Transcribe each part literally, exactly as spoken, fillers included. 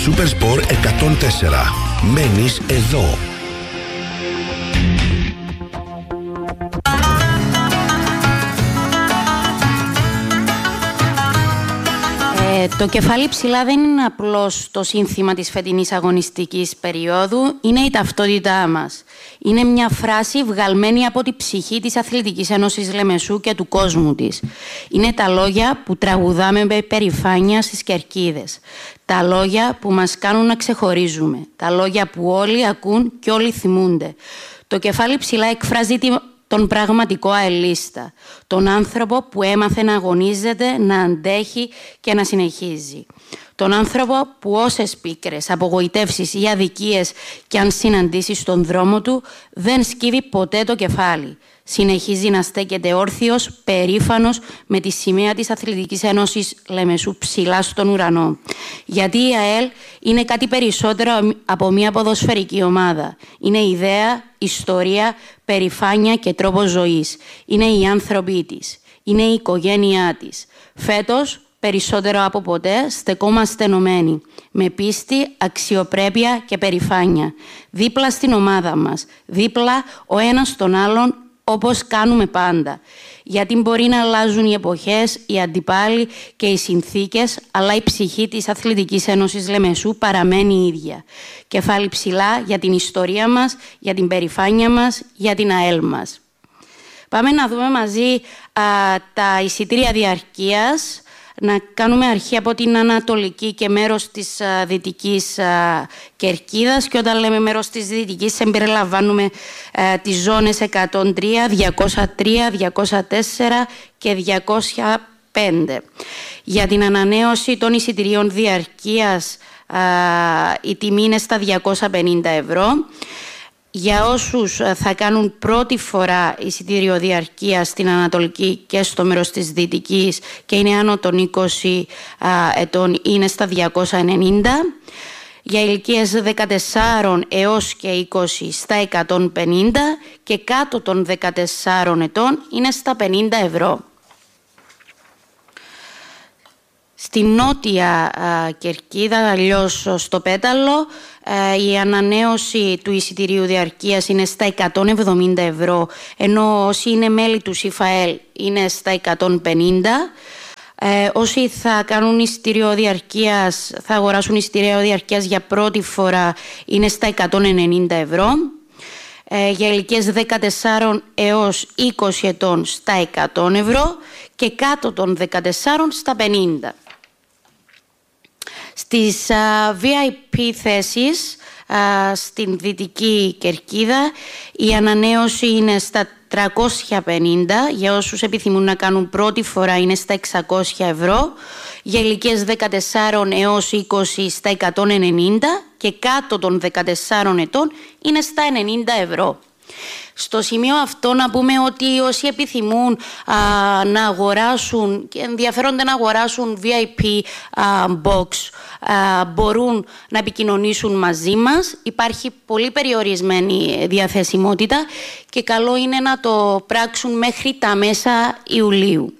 Supersport εκατόν τέσσερα. Μένεις εδώ. Ε, το κεφάλι ψηλά δεν είναι απλώς το σύνθημα της φετινής αγωνιστικής περίοδου, είναι η ταυτότητά μας. Είναι μια φράση βγαλμένη από τη ψυχή της Αθλητικής Ένωσης Λεμεσού και του κόσμου της. Είναι τα λόγια που τραγουδάμε με περηφάνεια στις κερκίδες. Τα λόγια που μας κάνουν να ξεχωρίζουμε. Τα λόγια που όλοι ακούν και όλοι θυμούνται. Το κεφάλι ψηλά εκφράζει τη... τον πραγματικό αελίστα, τον άνθρωπο που έμαθε να αγωνίζεται, να αντέχει και να συνεχίζει. Τον άνθρωπο που όσες πίκρες, απογοητεύσεις ή αδικίες και αν συναντήσει στον δρόμο του, δεν σκύβει ποτέ το κεφάλι. Συνεχίζει να στέκεται όρθιος, περήφανος, με τη σημαία της Αθλητικής Ένωσης Λεμεσού ψηλά στον ουρανό. Γιατί η ΑΕΛ είναι κάτι περισσότερο από μια ποδοσφαιρική ομάδα. Είναι ιδέα, ιστορία, περηφάνεια και τρόπος ζωής. Είναι οι άνθρωποι της. Είναι η οικογένειά της. Φέτος, περισσότερο από ποτέ, στεκόμαστε ενωμένοι. Με πίστη, αξιοπρέπεια και περηφάνεια. Δίπλα στην ομάδα μας. Δίπλα ο ένας στον άλλον, όπως κάνουμε πάντα. Γιατί μπορεί να αλλάζουν οι εποχές, οι αντιπάλοι και οι συνθήκες, αλλά η ψυχή της Αθλητικής Ένωσης Λεμεσού παραμένει ίδια. Κεφάλι ψηλά για την ιστορία μας, για την περηφάνεια μας, για την ΑΕΛ μας. Πάμε να δούμε μαζί α, τα εισιτήρια διαρκείας. Να κάνουμε αρχή από την Ανατολική και μέρος της α, Δυτικής α, Κερκίδας, και όταν λέμε μέρος της Δυτικής συμπεριλαμβάνουμε α, τις ζώνες εκατόν τρία, διακόσια τρία, διακόσια τέσσερα και διακόσια πέντε. Για την ανανέωση των εισιτηρίων διαρκείας α, η τιμή είναι στα διακόσια πενήντα ευρώ. Για όσους θα κάνουν πρώτη φορά εισιτήριο διαρκείας στην Ανατολική και στο μέρος της Δυτικής και είναι άνω των είκοσι ετών, είναι στα διακόσια ενενήντα. Για ηλικίες δεκατεσσάρων έως και είκοσι στα εκατόν πενήντα και κάτω των δεκατεσσάρων ετών είναι στα πενήντα ευρώ. Στη νότια α, Κερκίδα, αλλιώς στο Πέταλο, α, η ανανέωση του εισιτηρίου διαρκείας είναι στα εκατόν εβδομήντα ευρώ, ενώ όσοι είναι μέλη του ΣΥΦΑΕΛ είναι στα εκατόν πενήντα. Ε, όσοι θα κάνουν εισιτήριο διαρκείας, θα αγοράσουν εισιτήριο διαρκείας για πρώτη φορά, είναι στα εκατόν ενενήντα ευρώ. Ε, για ηλικίες δεκατεσσάρων έως είκοσι ετών στα εκατό ευρώ και κάτω των δεκατεσσάρων στα πενήντα. Στις uh, βι άι πι θέσεις uh, στην Δυτική Κερκίδα η ανανέωση είναι στα τριακόσια πενήντα, για όσους επιθυμούν να κάνουν πρώτη φορά είναι στα εξακόσια ευρώ, για ηλικίες δεκατεσσάρων έως είκοσι στα εκατόν ενενήντα και κάτω των δεκατεσσάρων ετών είναι στα ενενήντα ευρώ. Στο σημείο αυτό να πούμε ότι όσοι επιθυμούν α, να αγοράσουν και ενδιαφέρονται να αγοράσουν βι άι πι α, box α, μπορούν να επικοινωνήσουν μαζί μας. Υπάρχει πολύ περιορισμένη διαθεσιμότητα και καλό είναι να το πράξουν μέχρι τα μέσα Ιουλίου.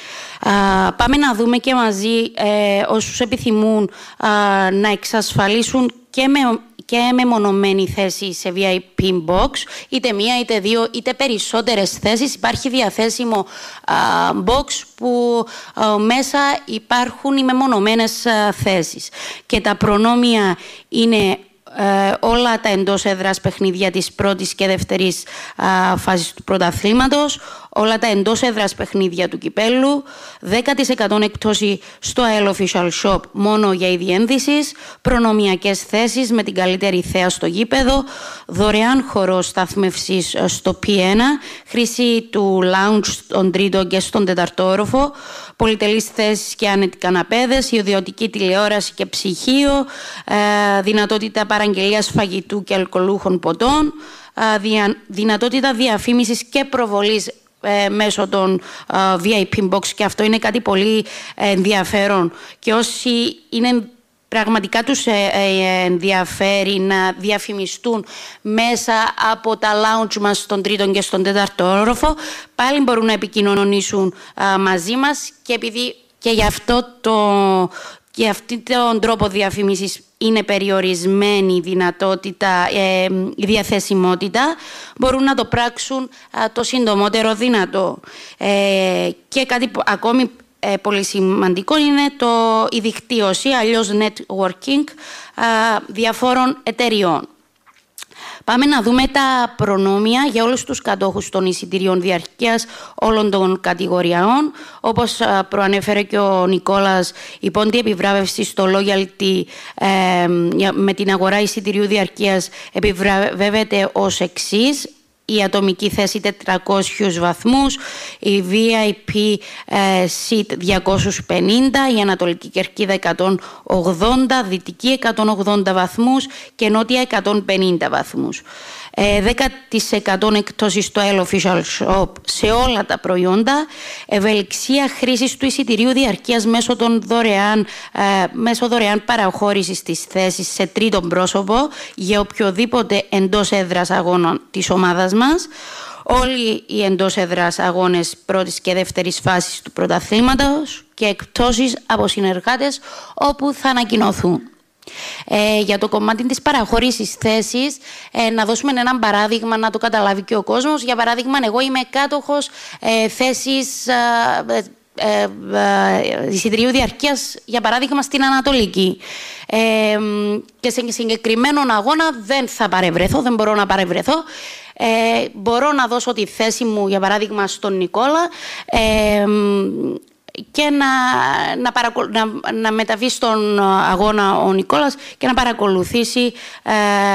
Α, πάμε να δούμε και μαζί ε, όσους επιθυμούν α, να εξασφαλίσουν και με και μεμονωμένη θέση σε βι άι πι box, είτε μία, είτε δύο, είτε περισσότερες θέσεις. Υπάρχει διαθέσιμο α, box που α, μέσα υπάρχουν οι μεμονωμένες α, θέσεις. Και τα προνόμια είναι ε, όλα τα εντός έδρας παιχνίδια της πρώτης και δεύτερης α, φάσης του πρωταθλήματος, όλα τα εντός έδρας παιχνίδια του κυπέλλου, δέκα τοις εκατό εκπτώση στο ΑΕΛ Official Shop μόνο για είδη ένδυσης, προνομιακές θέσεις με την καλύτερη θέα στο γήπεδο, δωρεάν χορό στάθμευσης στο πι ένα, χρήση του lounge στον τρίτο και στον τεταρτό όροφο, πολυτελείς θέσεις και άνετοι καναπέδες, ιδιωτική τηλεόραση και ψυχείο, ε, δυνατότητα παραγγελίας φαγητού και αλκοολούχων ποτών, ε, δια, δυνατότητα διαφήμισης και προβολής ε, μέσω των ε, βι άι πι box, και αυτό είναι κάτι πολύ ενδιαφέρον, και όσοι είναι πραγματικά τους ενδιαφέρει να διαφημιστούν μέσα από τα lounge μας στον τρίτο και στον τέταρτο όροφο, πάλι μπορούν να επικοινωνήσουν α, μαζί μας, και επειδή και γι' αυτό το, και αυτόν τον τρόπο διαφήμισης είναι περιορισμένη η δυνατότητα, ε, η διαθεσιμότητα, μπορούν να το πράξουν ε, το συντομότερο δυνατό. Ε, και κάτι ακόμη ε, πολύ σημαντικό είναι το, η δικτύωση, αλλιώς networking, ε, διαφόρων εταιριών. Πάμε να δούμε τα προνόμια για όλους τους κατόχους των εισιτηρίων διαρκείας όλων των κατηγοριών. Όπως προανέφερε και ο Νικόλας, η πόντια επιβράβευση στο loyalty ε, με την αγορά εισιτηρίου διαρκείας επιβραβεύεται ως εξής. Η ατομική θέση τετρακόσιους βαθμούς, η βι άι πι ε, seat διακόσιους πενήντα, η ανατολική κερκίδα εκατόν ογδόντα, δυτική εκατόν ογδόντα βαθμούς και νότια εκατόν πενήντα βαθμούς. Ε, δέκα τοις εκατό εκτόσεις στο Aisle Official Shop σε όλα τα προϊόντα, ευελιξία χρήσης του εισιτηρίου διαρκείας μέσω, των δωρεάν, ε, μέσω δωρεάν παραχώρησης της θέσης σε τρίτον πρόσωπο για οποιοδήποτε εντός έδρας αγώνων της ομάδας μας, όλοι οι εντός έδρας αγώνες πρώτης και δεύτερης φάσης του πρωταθλήματος και εκπτώσεις από συνεργάτες όπου θα ανακοινωθούν. Ε, για το κομμάτι της παραχώρησης θέσης, ε, να δώσουμε ένα παράδειγμα να το καταλάβει και ο κόσμος. Για παράδειγμα, εγώ είμαι κάτοχος ε, θέσης ε, ε, ε, εισιτηρίου διαρκείας, για παράδειγμα, στην Ανατολική. Ε, και σε συγκεκριμένον αγώνα δεν θα παρευρεθώ, δεν μπορώ να παρευρεθώ. Ε, μπορώ να δώσω τη θέση μου, για παράδειγμα, στον Νικόλα, ε, και να, να, παρακολου... να, να μεταβεί στον αγώνα ο Νικόλας και να παρακολουθήσει ε,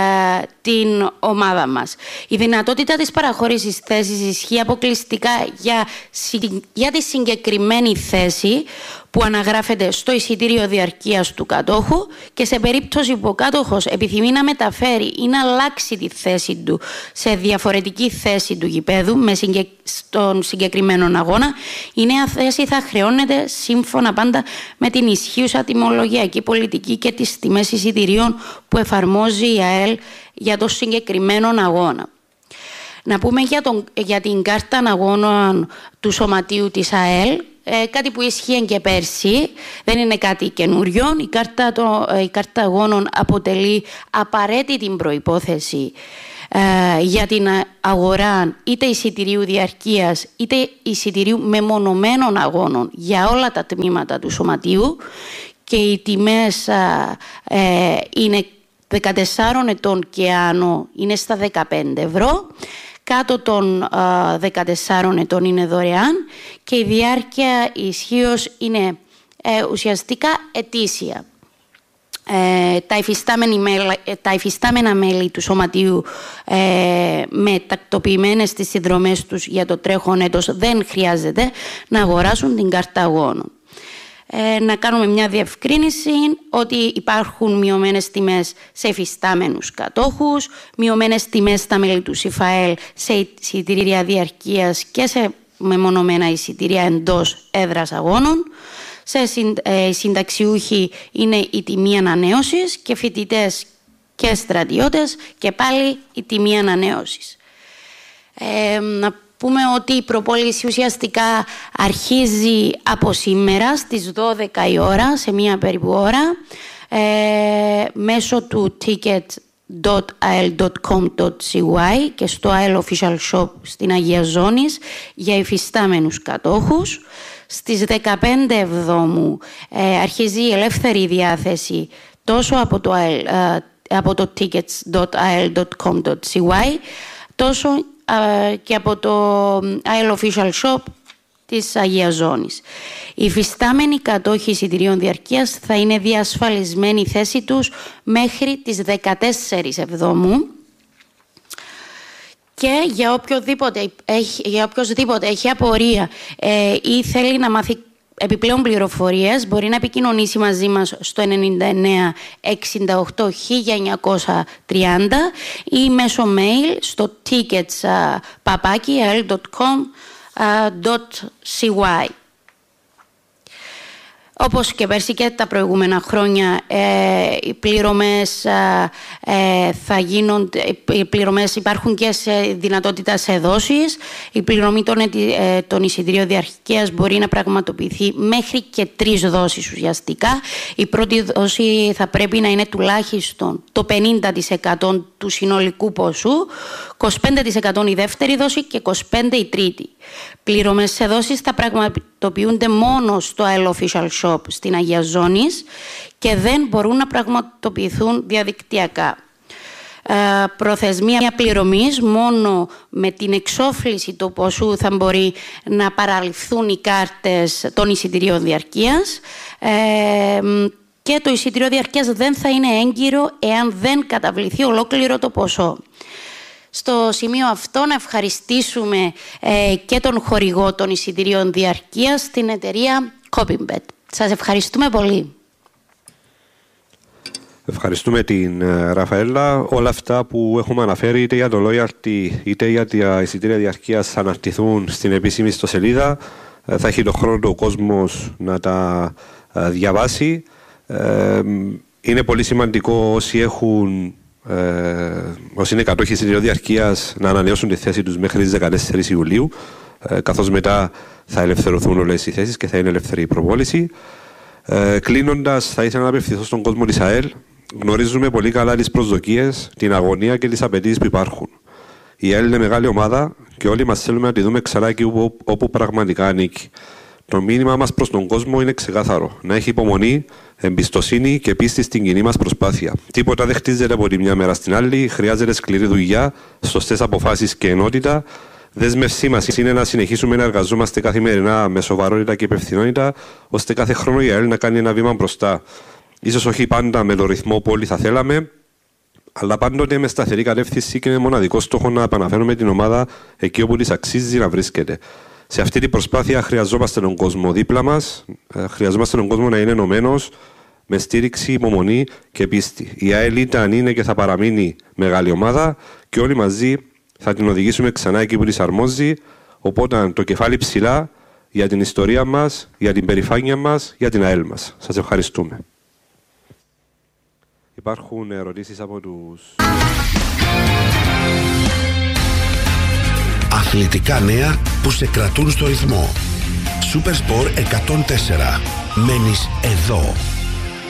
την ομάδα μας. Η δυνατότητα της παραχώρησης θέσης ισχύει αποκλειστικά για, για τη συγκεκριμένη θέση που αναγράφεται στο εισιτήριο διαρκείας του κατόχου και σε περίπτωση που ο κάτοχος επιθυμεί να μεταφέρει ή να αλλάξει τη θέση του σε διαφορετική θέση του γηπέδου με συγκε... στον συγκεκριμένο αγώνα, η νέα θέση θα χρεώνεται σύμφωνα πάντα με την ισχύουσα τιμολογιακή πολιτική και τις τιμές εισιτηρίων που εφαρμόζει η ΑΕΛ για το συγκεκριμένο αγώνα. Να πούμε για, τον... για την κάρτα αγώνων του Σωματείου της ΑΕΛ. Ε, κάτι που ίσχυε και πέρσι, δεν είναι κάτι καινούριο. Η κάρτα, το, η κάρτα αγώνων αποτελεί απαραίτητη προϋπόθεση ε, για την αγορά είτε εισιτηρίου διαρκείας είτε εισιτηρίου μεμονωμένων αγώνων για όλα τα τμήματα του Σωματείου, και οι τιμές ε, ε, είναι δεκατεσσάρων ετών και άνω, είναι στα δεκαπέντε ευρώ. Κάτω των uh, δεκατεσσάρων ετών είναι δωρεάν και η διάρκεια ισχύως είναι ε, ουσιαστικά ετήσια. Ε, τα, μέλη, τα υφιστάμενα μέλη του Σωματείου ε, με τακτοποιημένες τις συνδρομές τους για το τρέχον έτος δεν χρειάζεται να αγοράσουν την κάρτα αγώνων. Ε, να κάνουμε μια διευκρίνηση ότι υπάρχουν μειωμένες τιμές σε υφιστάμενους κατόχους, μειωμένες τιμές στα μέλη του ΣΥΦΑΕΛ σε εισιτήρια διαρκείας και σε μεμονωμένα εισιτήρια εντός έδρας αγώνων. Σε συν, ε, συνταξιούχοι είναι η τιμή ανανέωσης και φοιτητές και στρατιώτες και πάλι η τιμή ανανέωσης. Ε, να πούμε ότι η προπόληση ουσιαστικά αρχίζει από σήμερα στις δώδεκα η ώρα, σε μία περίπου ώρα, ε, μέσω του ticket dot a l dot com dot c y και στο Aisle Official Shop στην Αγία Ζώνης για υφιστάμενους κατόχους. Στις δεκαπέντε Εβδόμου ε, αρχίζει η ελεύθερη διάθεση τόσο από το, ε, από το tickets dot a l dot com dot c y τόσο και από το Aisle Official Shop της Αγίας Ζώνης. Οι υφιστάμενοι κατόχοι εισιτηρίων διαρκείας θα είναι διασφαλισμένοι η θέση τους μέχρι τις δεκατέσσερις Εβδόμου και για οποιοδήποτε έχει, για οποιοδήποτε έχει απορία ε, ή θέλει να μάθει επιπλέον πληροφορίες, μπορεί να επικοινωνήσει μαζί μας στο ενενήντα εννέα εξήντα οκτώ χίλια εννιακόσια τριάντα ή μέσω mail στο tickets παπάκι a l dot com dot c y. Όπως και πέρσι και τα προηγούμενα χρόνια, ε, οι πληρωμές ε, ε, θα γίνονται, οι πληρωμές υπάρχουν και σε δυνατότητα σε δόσεις. Η πληρωμή των, ε, των εισιτηρίων διαρκείας μπορεί να πραγματοποιηθεί μέχρι και τρεις δόσεις ουσιαστικά. Η πρώτη δόση θα πρέπει να είναι τουλάχιστον το πενήντα τοις εκατό του συνολικού ποσού, είκοσι πέντε τοις εκατό η δεύτερη δόση και είκοσι πέντε τοις εκατό η τρίτη. Πληρωμές σε δόσεις θα πραγματοποιούνται μόνο στο L Official Shop στην Αγία Ζώνης και δεν μπορούν να πραγματοποιηθούν διαδικτυακά. Ε, προθεσμία πληρωμής μόνο με την εξόφληση του ποσού θα μπορεί να παραληφθούν οι κάρτες των εισιτηρίων διαρκείας ε, και το εισιτήριο διαρκείας δεν θα είναι έγκυρο εάν δεν καταβληθεί ολόκληρο το ποσό. Στο σημείο αυτό να ευχαριστήσουμε ε, και τον χορηγό των εισιτηρίων διαρκείας, την εταιρεία Copingbet. Σας ευχαριστούμε πολύ. Ευχαριστούμε την uh, Ραφαέλα. Όλα αυτά που έχουμε αναφέρει είτε για το loyalty είτε για τα εισιτήρια διαρκείας θα αναρτηθούν στην επίσημη ιστοσελίδα. Uh, θα έχει τον χρόνο ο κόσμος να τα uh, διαβάσει. Uh, είναι πολύ σημαντικό όσοι έχουν Ε, όσοι είναι κατόχοι εισιτηρίων διαρκείας να ανανεώσουν τη θέση τους μέχρι τις δεκατέσσερις Ιουλίου, ε, καθώς μετά θα ελευθερωθούν όλες οι θέσεις και θα είναι ελεύθερη η προπόληση. Ε, κλείνοντας, θα ήθελα να απευθυνθώ στον κόσμο της ΑΕΛ. Γνωρίζουμε πολύ καλά τις προσδοκίες, την αγωνία και τις απαιτήσεις που υπάρχουν. Η ΑΕΛ είναι μεγάλη ομάδα και όλοι μας θέλουμε να τη δούμε ξανά εκεί όπου, όπου πραγματικά ανήκει. Το μήνυμα μας προς τον κόσμο είναι ξεκάθαρο. Να έχει υπομονή, εμπιστοσύνη και πίστη στην κοινή μας προσπάθεια. Τίποτα δεν χτίζεται από τη μια μέρα στην άλλη. Χρειάζεται σκληρή δουλειά, σωστές αποφάσεις και ενότητα. Δέσμευσή μας είναι να συνεχίσουμε να εργαζόμαστε καθημερινά με σοβαρότητα και υπευθυνότητα, ώστε κάθε χρόνο η ΑΕΛ να κάνει ένα βήμα μπροστά. Ίσως όχι πάντα με το ρυθμό που όλοι θα θέλαμε, αλλά πάντοτε με σταθερή κατεύθυνση και με μοναδικό στόχο να επαναφέρουμε την ομάδα εκεί όπου της αξίζει να βρίσκεται. Σε αυτή την προσπάθεια χρειαζόμαστε τον κόσμο δίπλα μας, χρειαζόμαστε τον κόσμο να είναι ενωμένος, με στήριξη, υπομονή και πίστη. Η ΑΕΛ ήταν, είναι και θα παραμείνει μεγάλη ομάδα και όλοι μαζί θα την οδηγήσουμε ξανά εκεί που της αρμόζει. Οπότε το κεφάλι ψηλά για την ιστορία μας, για την περηφάνεια μας, για την ΑΕΛ μας. Σας ευχαριστούμε. Υπάρχουν ερωτήσεις από τους... Αθλητικά νέα που σε κρατούν στο ρυθμό. Supersport εκατόν τέσσερα. Μένεις εδώ.